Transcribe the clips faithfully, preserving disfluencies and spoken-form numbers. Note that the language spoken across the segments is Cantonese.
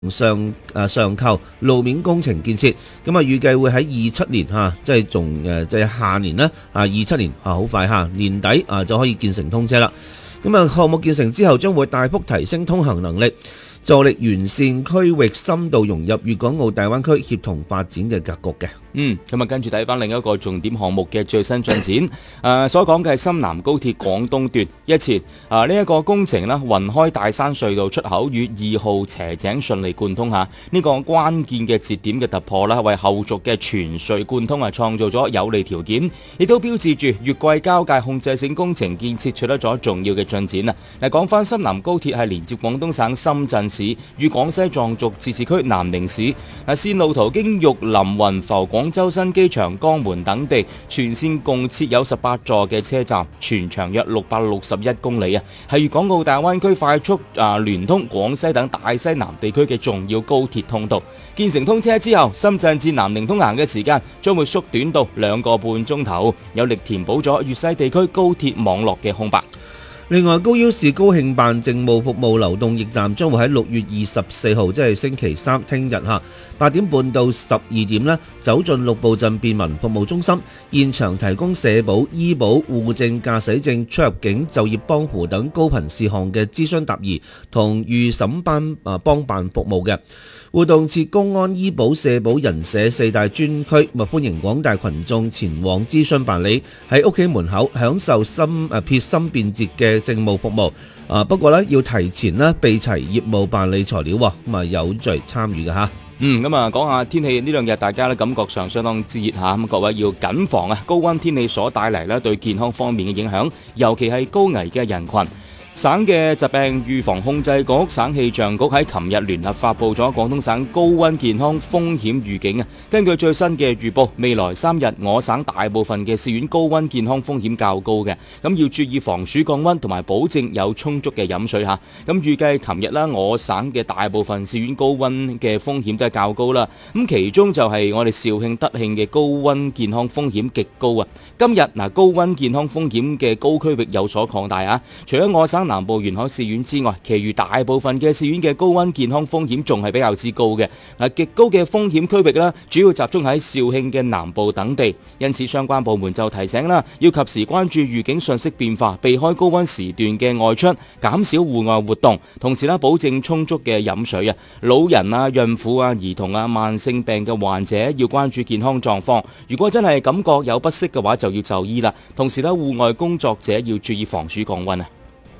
上誒上構路面工程建設，咁啊預計會喺二七年嚇，即係仲誒即係下年咧啊，二七年啊好快嚇，年底啊就可以建成通車啦。咁啊項目建成之後，將會大幅提升通行能力，助力完善區域深度融入粵港澳大灣區協同發展嘅格局嘅。 嗯，咁啊跟住睇翻另一個重點項目嘅最新進展，誒、呃、所講嘅係深南高鐵廣東段一前啊呢一個工程啦，雲開大山隧道出口與二號斜井順利貫通下，呢、這個關鍵嘅節點嘅突破啦，為後續嘅全隧貫通啊創造咗有利條件，亦都標誌住粵桂交界控制性工程建設取得咗重要嘅進展啊！嗱，講翻深南高鐵係連接廣東省深圳市與廣西壯族自治區南寧市，嗱線路途經玉林、雲浮、廣州新機場、江門等地，全線共設有十八座嘅車站，全長約六百六十一公里啊，係粵港澳大灣區快速啊聯通廣西等大西南地區嘅重要高鐵通道。建成通車之後，深圳至南寧通行嘅時間將會縮短到兩個半鐘頭，有力填補咗粵西地區高鐵網絡嘅空白。 另外，高要市高興辦政務服務流動驛站將會喺六月二十四號，即係星期三，聽日嚇八點半到十二點呢，走進六步鎮便民服務中心，現場提供社保、醫保、戶政、駕駛證、出入境、就業幫扶等高頻事項嘅諮詢答疑同預審班啊幫辦服務嘅。活動設公安、醫保、社保、人社四大專區，咪歡迎廣大群眾前往諮詢辦理，喺屋企門口享受心誒撇心便捷嘅政務服務。啊，不過咧要提前咧備齊業務辦理材料，咁啊有序參與嘅嚇。 嗯，咁啊講下天氣，呢兩日大家咧感覺上相當之熱嚇，咁各位要謹防啊高溫天氣所帶嚟咧對健康方面嘅影響，尤其係高危嘅人群。省嘅疾病預防控制局、省氣象局喺琴日聯合發布咗廣東省高溫健康風險預警啊！根據最新嘅預報，未來三日我省大部分嘅市縣高溫健康風險較高嘅，咁要注意防暑降溫同埋保證有充足嘅飲水嚇。咁預計琴日啦，我省嘅大部分市縣高溫嘅風險都係較高啦。咁其中就係我哋肇慶、德慶嘅高溫健康風險極高啊！今日嗱高溫健康風險嘅高區域有所擴大啊！除咗我省南部沿海市縣之外，其餘大部分嘅市縣嘅高溫健康風險仲係比較之高嘅。嗱，極高嘅風險區域啦，主要集中喺肇慶嘅南部等地，因此相關部門就提醒啦，要及時關注預警信息變化，避開高溫時段嘅外出，減少戶外活動，同時啦，保證充足嘅飲水啊。老人啊、孕婦啊、兒童啊、慢性病嘅患者要關注健康狀況，如果真係感覺有不適嘅話，就要就醫啦。同時咧，戶外工作者要注意防暑降溫啊。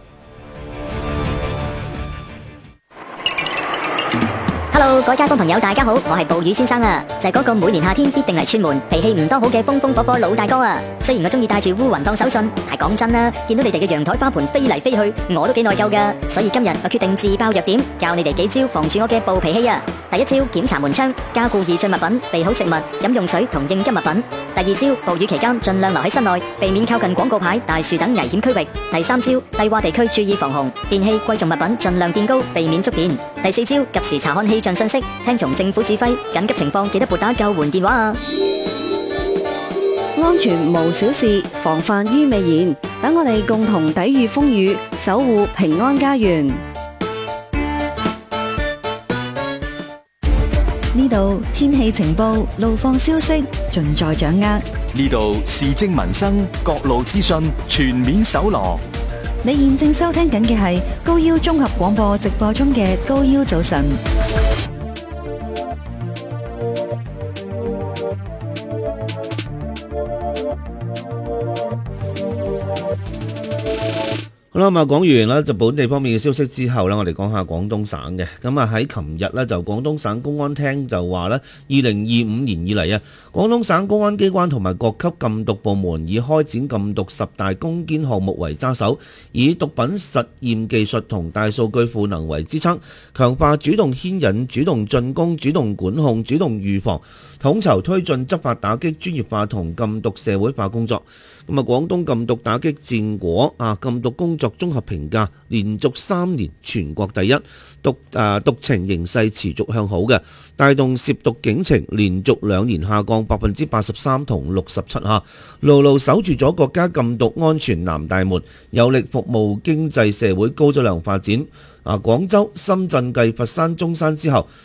Hello， 各位街坊朋友，大家好，我係暴雨先生啊，就係嗰個每年夏天必定嚟串門，脾氣唔多好嘅風風火火老大哥啊。雖然我中意帶住烏雲當手信，但係講真啦，見到你哋嘅陽台花盆飛嚟飛去，我都幾內疚噶。所以今日我決定自爆弱點，教你哋幾招防住我嘅暴脾氣啊。第一招，檢查門窗，加固易進物品，備好食物、飲用水同應急物品。第二招，暴雨期間盡量留喺室內，避免靠近廣告牌、大樹等危險區域。第三招，低洼地區注意防洪，電器、貴重物品盡量墊高，避免觸電。第四招，及時查看氣象信息，聽從政府指揮，緊急情況記得撥打救援電話啊！ 安全無小事，防範於未然。等我哋共同抵禦風雨，守護平安家園。呢度天氣情報、路況消息盡在掌握。 呢度時政民生、各路資訊全面搜羅。 你現正收聽緊嘅係高腰綜合廣播直播中嘅高腰早晨。 好啦，咁啊講完啦，就本地方面嘅消息之後呢，我哋講下廣東省嘅。咁啊喺琴日呢，就廣東省公安廳就話呢，二零二五年以嚟啊，廣東省公安機關同埋各級禁毒部門以開展禁毒十大攻堅項目為揸手，以毒品實驗技術同大數據賦能為支撐，強化主動牽引、主動進攻、主動管控、主動預防，統籌推進執法打擊專業化同禁毒社會化工作。咁啊，廣東禁毒打擊戰果啊，禁毒工作綜合評價連續三年全國第一，毒誒毒情形勢持續向好嘅，帶動涉毒警情連續兩年下降百分之八十三同六十七嚇，牢牢守住咗國家禁毒安全南大門，有力服務經濟社會高質量發展。啊，廣州、深圳繼佛山、中山之後，